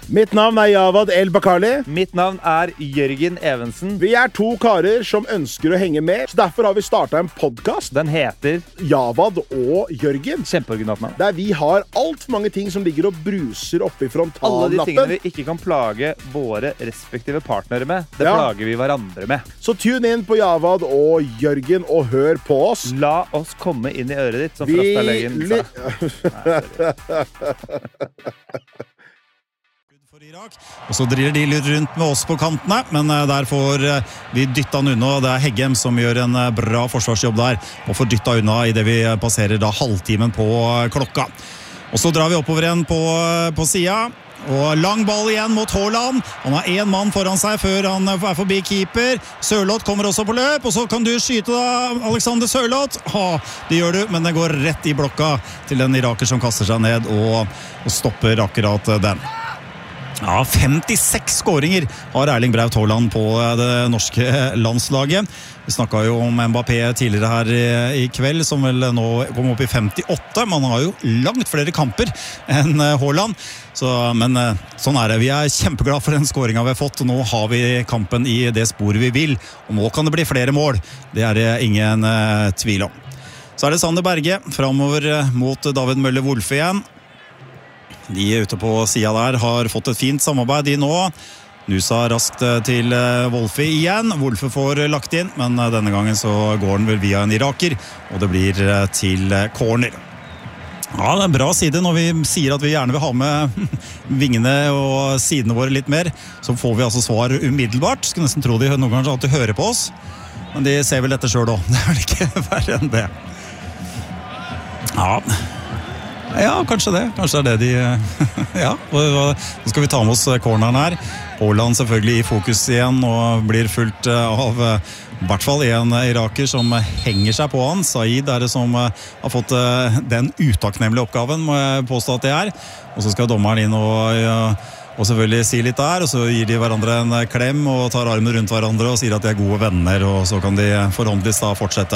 Mitt navn Javad El Bakali. Mitt navn Jørgen Evensen. Vi 2 karer som ønsker å henge med, så derfor har vi startet en podcast. Den heter Javad og Jørgen. Kjempeoriginalt navn. Der vi har alt for mange ting som ligger og bruser oppe i frontallappen. Alle de tingene vi ikke kan plage våre respektive partnere med, det plager vi hverandre med. Så tune inn på Javad og Jørgen og hør på oss. La oss komme inn i øret ditt, som Frastalegen sa. Og så driller de litt rundt med oss på kantene, men der får vi dyttet han unna. Det Heggem som gjør en bra forsvarsjobb der, og får dyttet unna i det vi passerer da halvtimen på klokka. Og så drar vi oppover igjen på siden, og lang ball igjen mot Haaland. Han har en mann foran seg før han forbi keeper. Sørloth kommer også på løp, og så kan du skyte da, Alexander Sørloth. Det gjør du, men det går rett i blokka til en iraker som kaster seg ned og stopper akkurat den. Ja, 56 skåringer har Erling Braut Haaland på det norske landslaget. Vi snakket jo om Mbappé tidligere her i kveld, som vel nå kom opp i 58. Man har jo langt flere kamper enn Haaland. Men sånn det. Vi kjempeglade for den skåringen vi har fått, og nå har vi kampen i det sporet vi vil. Og nå kan det bli flere mål. Det det ingen tvil om. Så det Sander Berge fremover mot David Møller Wolfe igjen. De ute på siden der har fått et fint samarbeid de nå. Nusa raskt til Wolfe igjen. Wolfe får lagt inn, men denne gangen så går den vel via en iraker, og det blir til corner. Ja, det en bra side når vi sier at vi gjerne vil ha med vingene og sidene våre litt mer. Så får vi altså svar umiddelbart. Skulle nesten tro de noen ganger at de hører på oss, men de ser vel dette selv også. Det vel ikke verre enn det. Ja, kanskje det. Kanskje det de... Ja, nå skal vi ta med oss corneren her. Haaland selvfølgelig i fokus igjen, og blir fulgt av i hvert fall en iraker som henger seg på han. Said det som har fått den utakknemlige oppgaven, må jeg påstå at det Og så skal dommeren inn og selvfølgelig si litt der, og så gir de hverandre en klem og tar armen rundt hverandre og sier at de gode venner, og så kan de forhåndentligvis da fortsette.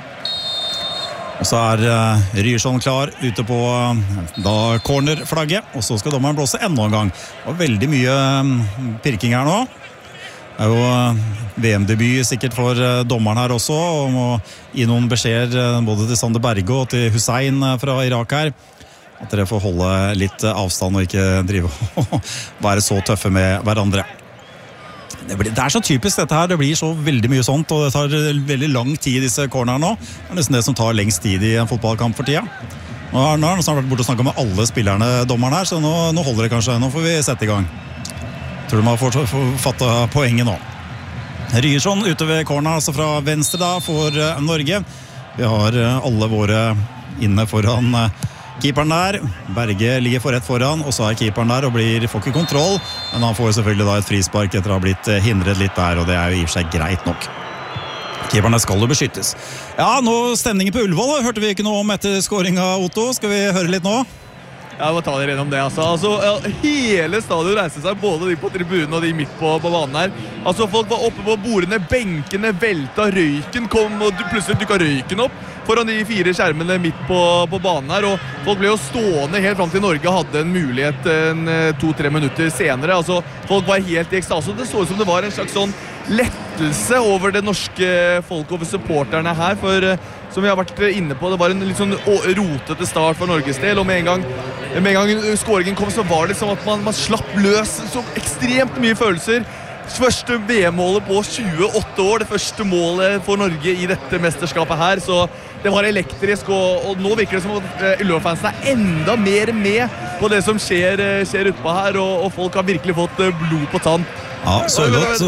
Og så Ryerson klar ute på da cornerflagget, og så skal dommeren blåse enda en gang. Og veldig mye pirking her nå. Det jo VM-debut sikkert for dommeren her også, om å gi noen beskjeder både til Sander Berge og til Hussein fra Irak her. At dere får holde litt avstand og ikke drive og være så tøffe med hverandre. Det så typisk dette her, det blir så veldig mye sånt, og det tar veldig lang tid disse cornerne nå. Det nesten det som tar lengst tid i en fotballkamp for tida. Nå har han snart vært borte og snakket med alle spillerne, dommeren her, så nå holder det kanskje. Nå får vi sette i gang. Tror de har fattet poenget nå. Ryerson ute ved corneren, altså fra venstre da, for Norge. Vi har alle våre inne foran keeperen der. Berge ligger for rett foran, og så keeperen der og får ikke kontroll, men han får selvfølgelig da et frispark etter å ha blitt hindret litt der, og det jo i og for seg greit nok. Keeperne skal jo beskyttes. Ja, nå stemningen på Ullevål, hørte vi ikke noe om etter scoring av Otto. Skal vi høre litt nå? Ja, må ta dere gjennom det, altså. Hele stadion reiste seg, både de på tribunen og de midt på banen her. Altså, folk var oppe på bordene, benkene velta, røyken kom, og plutselig dukket røyken opp foran de 4 skjermene midt på banen her, og folk ble jo stående helt frem til Norge hadde en mulighet 2-3 minutter senere. Altså, folk var helt i ekstase, og det så ut som det var en slags sånn lettelse over det norske folk, over supporterne her, for som vi har vært inne på, det var en litt sånn rotete start for Norges del, og med en gang skåringen kom, så var det som at man slapp løs så ekstremt mye følelser. Første VM-målet på 28 år, det første målet for Norge i dette mesterskapet her, så det var elektrisk, og nå virker det som at Ullevål-fansen enda mer med på det som skjer utpå her, og folk har virkelig fått blod på tann. Ja, Sørloth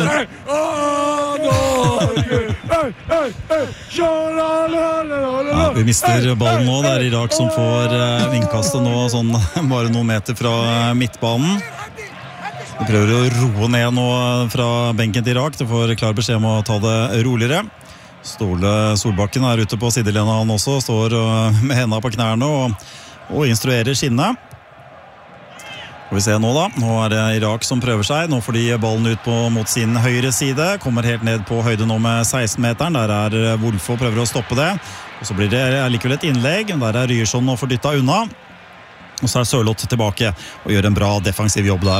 vi mister ballen nå. Det Irak som får innkastet nå sånn bare noen meter fra midtbanen. De prøver å roe ned nå fra benken til Irak. De får klar beskjed om å ta det roligere. Ståle Solbakken ute på sidelena han også, står med hendene på knærne og instruerer skinnet. Får vi se nå da. Nå det Irak som prøver seg. Nå får de ballen ut mot sin høyre side. Kommer helt ned på høyde nå med 16-meteren. Der Wolfe og prøver å stoppe det. Og så blir det likevel et innlegg. Der Ryerson nå får dyttet unna. Og så Sørloth tilbake og gjør en bra defensiv jobb der.